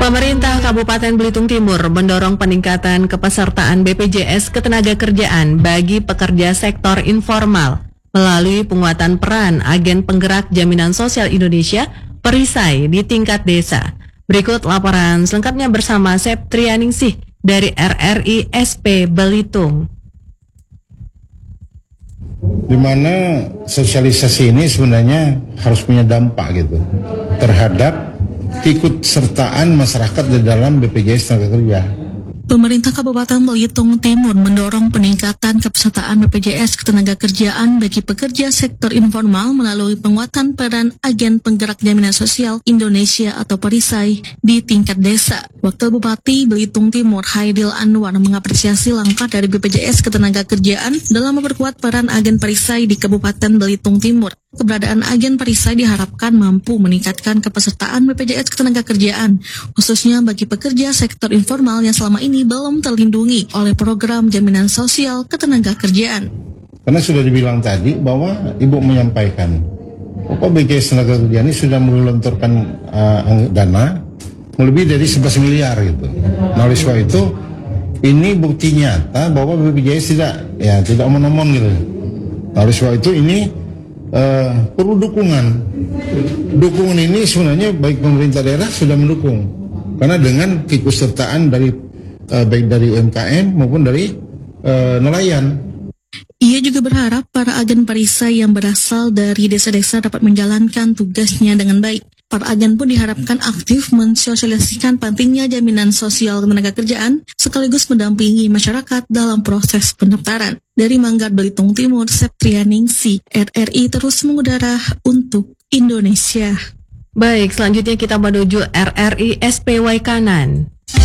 Pemerintah Kabupaten Belitung Timur mendorong peningkatan kepesertaan BPJS Ketenagakerjaan bagi pekerja sektor informal melalui penguatan peran agen penggerak jaminan sosial Indonesia Perisai di tingkat desa. Berikut laporan selengkapnya bersama Septrianingsih dari RRI SP Belitung. Di mana sosialisasi ini sebenarnya harus punya dampak gitu terhadap keikutsertaan masyarakat di dalam BPJS Tenaga Kerja. Pemerintah Kabupaten Belitung Timur mendorong peningkatan kepesertaan BPJS Ketenagakerjaan bagi pekerja sektor informal melalui penguatan peran agen penggerak jaminan sosial Indonesia atau Perisai di tingkat desa. Wakil Bupati Belitung Timur Haidil Anwar mengapresiasi langkah dari BPJS Ketenagakerjaan dalam memperkuat peran agen Perisai di Kabupaten Belitung Timur. Keberadaan agen Perisai diharapkan mampu meningkatkan kepesertaan BPJS Ketenagakerjaan, khususnya bagi pekerja sektor informal yang selama ini belum terlindungi oleh program jaminan sosial ketenagakerjaan. Karena sudah dibilang tadi bahwa Ibu menyampaikan, BPJS Tenagakerjaan ini sudah menggelontorkan dana lebih dari 11 miliar gitu. Nah, oleh sebab itu ini bukti nyata bahwa BPJS tidak omong-omong gitu. Nah, oleh sebab itu ini perlu dukungan. Dukungan ini sebenarnya baik pemerintah daerah sudah mendukung, karena dengan keikutsertaan dari baik dari UMKM maupun dari nelayan. Ia juga berharap para agen Perisai yang berasal dari desa-desa dapat menjalankan tugasnya dengan baik. Para agen pun diharapkan aktif mensosialisasikan pentingnya jaminan sosial ketenagakerjaan sekaligus mendampingi masyarakat dalam proses pendaftaran. Dari Manggar Belitung Timur, Septrianingsih, RRI terus mengudara untuk Indonesia. Baik, selanjutnya kita menuju RRI SPY Kanan.